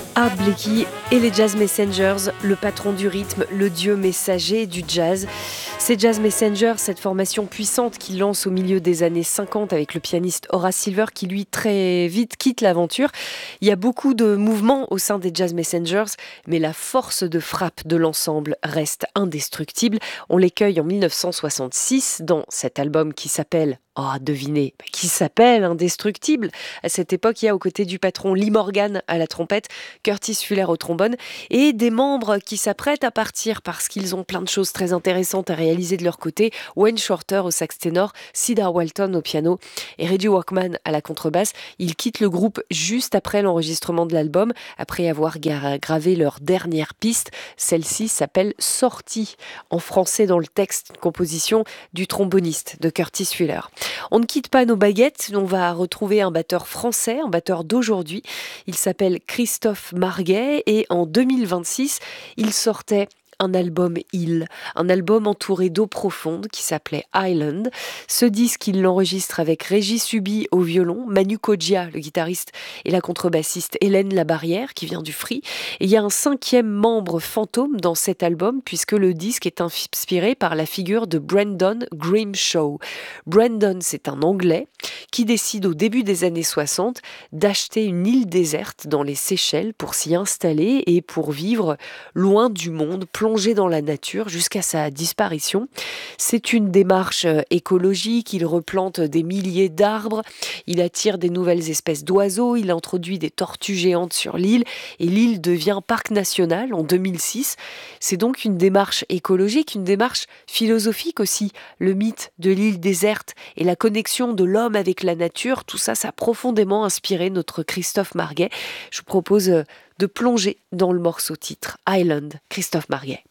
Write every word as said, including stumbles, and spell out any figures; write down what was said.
Art Blakey et les Jazz Messengers, le patron du rythme, le dieu messager du jazz. Ces Jazz Messengers, cette formation puissante qui lance au milieu des années cinquante avec le pianiste Horace Silver qui lui très vite quitte l'aventure. Il y a beaucoup de mouvements au sein des Jazz Messengers, mais la force de frappe de l'ensemble reste indestructible. On l'écueille en mille neuf cent soixante-six dans cet album qui s'appelle Oh, devinez, qui s'appelle Indestructible. À cette époque, il y a aux côtés du patron Lee Morgan à la trompette, Curtis Fuller au trombone et des membres qui s'apprêtent à partir parce qu'ils ont plein de choses très intéressantes à réaliser de leur côté. Wayne Shorter au sax ténor, Cedar Walton au piano et Reggie Workman à la contrebasse. Ils quittent le groupe juste après l'enregistrement de l'album, après avoir gravé leur dernière piste. Celle-ci s'appelle Sortie, en français dans le texte, composition du tromboniste de Curtis Fuller. On ne quitte pas nos baguettes, on va retrouver un batteur français, un batteur d'aujourd'hui. Il s'appelle Christophe Marguet et en deux mille vingt-six, il sortait un album Il, un album entouré d'eau profonde qui s'appelait Island. Ce disque, il l'enregistre avec Régis Subi au violon, Manu Kodja, le guitariste, et la contrebassiste Hélène Labarrière, qui vient du Free. Et il y a un cinquième membre fantôme dans cet album, puisque le disque est inspiré par la figure de Brandon Grimshaw. Brandon, c'est un Anglais qui décide au début des années soixante d'acheter une île déserte dans les Seychelles pour s'y installer et pour vivre loin du monde, plongé dans la nature jusqu'à sa disparition. C'est une démarche écologique, il replante des milliers d'arbres, il attire des nouvelles espèces d'oiseaux, il introduit des tortues géantes sur l'île et l'île devient parc national en deux mille six. C'est donc une démarche écologique, une démarche philosophique aussi. Le mythe de l'île déserte et la connexion de l'homme avec la nature, tout ça, ça a profondément inspiré notre Christophe Marguet. Je vous propose de plonger dans le morceau titre Island, Christophe Marguet.